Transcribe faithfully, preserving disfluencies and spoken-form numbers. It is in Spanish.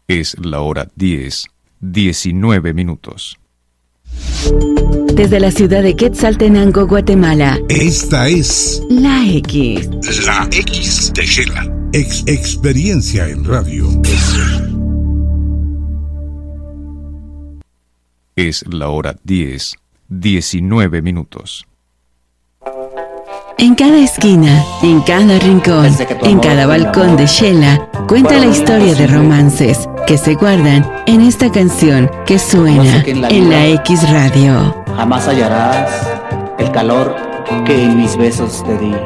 Es la hora diez, diecinueve minutos. Desde la ciudad de Quetzaltenango, Guatemala. Esta es La X. La X de Shela. Ex experiencia en radio. Es la hora diez, diecinueve minutos. En cada esquina, en cada rincón, en cada balcón de Shela, cuenta la historia de romances que se guardan en esta canción que suena en la X Radio. Jamás hallarás el calor que en mis besos te di.